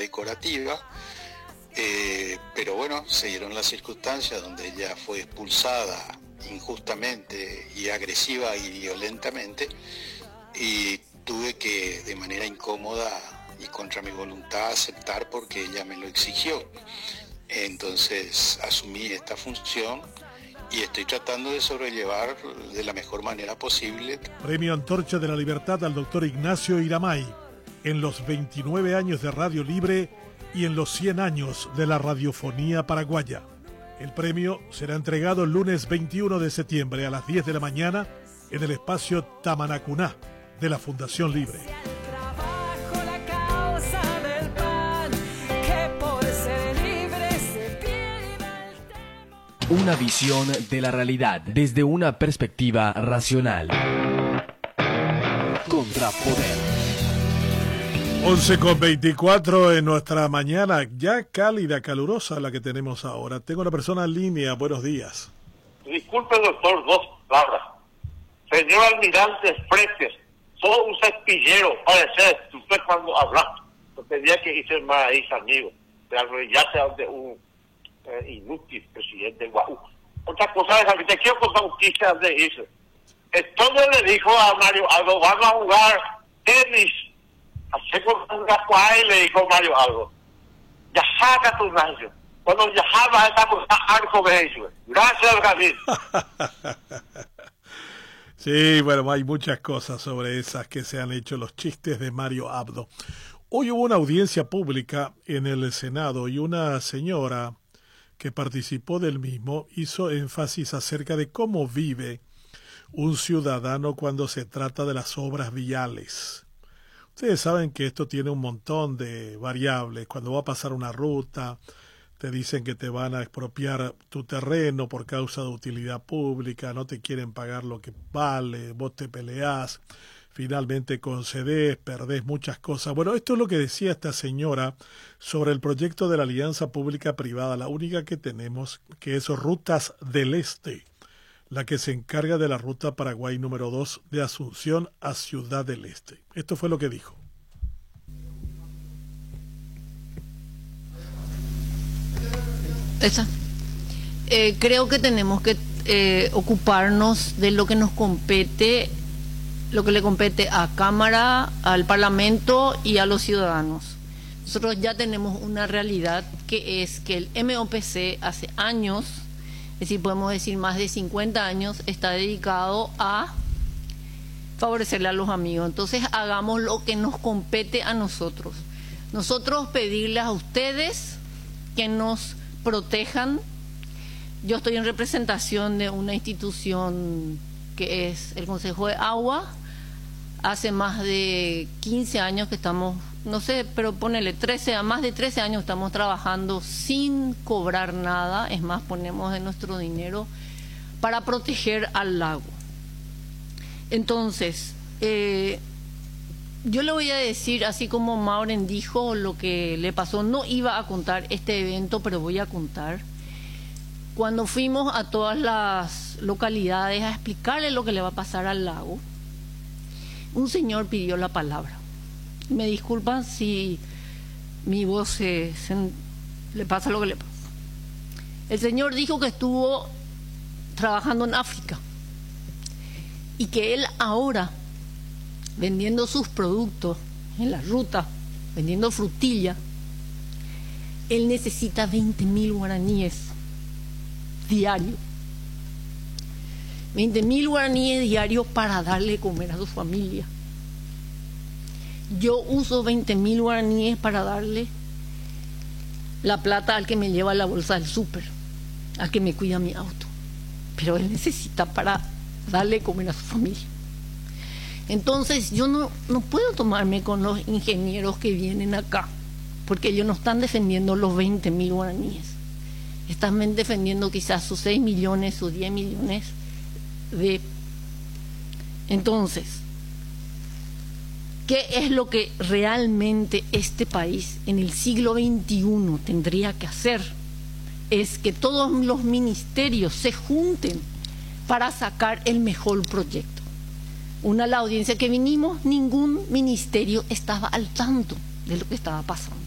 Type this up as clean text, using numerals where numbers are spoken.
decorativa, pero bueno, se dieron las circunstancias donde ella fue expulsada injustamente y agresiva y violentamente, y tuve que de manera incómoda y contra mi voluntad aceptar porque ella me lo exigió. Entonces asumí esta función y estoy tratando de sobrellevar de la mejor manera posible. Premio Antorcha de la Libertad al doctor Ignacio Iramay en los 29 años de Radio Libre y en los 100 años de la radiofonía paraguaya. El premio será entregado el lunes 21 de septiembre a las 10 de la mañana en el espacio Tamanacuná de la Fundación Libre. Una visión de la realidad desde una perspectiva racional. Contrapoder. 11:24 en nuestra mañana ya cálida, calurosa la que tenemos ahora. Tengo una persona en línea. Buenos días. Disculpe, doctor, dos palabras. Señor almirante Fretes, soy un cepillero, parece, usted cuando habla, tenía que irse más ahí, amigo, pero ya sea de un inútil presidente Guau. Otra cosa es que te quiero contar un chiste antes de irse. Entonces le dijo a Mario Aldo, vamos a jugar tenis. Así con una cuadra y le dijo Mario Aldo, ya saca tu nacio. Cuando viajaba estamos a arco de eso. Gracias, Gabriel. Sí, bueno, hay muchas cosas sobre esas que se han hecho, los chistes de Mario Abdo. Hoy hubo una audiencia pública en el Senado y una señora que participó del mismo hizo énfasis acerca de cómo vive un ciudadano cuando se trata de las obras viales. Ustedes saben que esto tiene un montón de variables. Cuando va a pasar una ruta, te dicen que te van a expropiar tu terreno por causa de utilidad pública, no te quieren pagar lo que vale, vos te peleás, finalmente concedés, perdés muchas cosas. Bueno, esto es lo que decía esta señora sobre el proyecto de la alianza pública-privada, la única que tenemos, que es Rutas del Este, la que se encarga de la ruta Paraguay número 2 de Asunción a Ciudad del Este. Esto fue lo que dijo. Creo que tenemos que ocuparnos de lo que nos compete, lo que le compete a Cámara, al Parlamento y a los ciudadanos. Nosotros ya tenemos una realidad que es que el MOPC hace años, es decir, podemos decir más de 50 años, está dedicado a favorecerle a los amigos. Entonces hagamos lo que nos compete a nosotros. Nosotros pedirles a ustedes que nos protejan. Yo estoy en representación de una institución que es el Consejo de Agua. Hace más de 15 años que estamos, no sé, pero ponele más de 13 años estamos trabajando sin cobrar nada. Es más, ponemos de nuestro dinero para proteger al lago. Entonces, yo le voy a decir, así como Mauren dijo lo que le pasó, no iba a contar este evento, pero voy a contar. Cuando fuimos a todas las localidades a explicarle lo que le va a pasar al lago, un señor pidió la palabra. Me disculpan si mi voz le pasa lo que le pasa. El señor dijo que estuvo trabajando en África y que él ahora, vendiendo sus productos en la ruta, vendiendo frutilla, él necesita 20.000 guaraníes diarios. 20.000 guaraníes diarios para darle comer a su familia. Yo uso 20.000 guaraníes para darle la plata al que me lleva la bolsa del súper, al que me cuida mi auto. Pero él necesita para darle comer a su familia. Entonces yo no puedo tomarme con los ingenieros que vienen acá, porque ellos no están defendiendo los 20.000 guaraníes. Están defendiendo quizás sus 6 millones, sus 10 millones de... Entonces, ¿qué es lo que realmente este país en el siglo XXI tendría que hacer? Es que todos los ministerios se junten para sacar el mejor proyecto. La audiencia que vinimos, ningún ministerio estaba al tanto de lo que estaba pasando.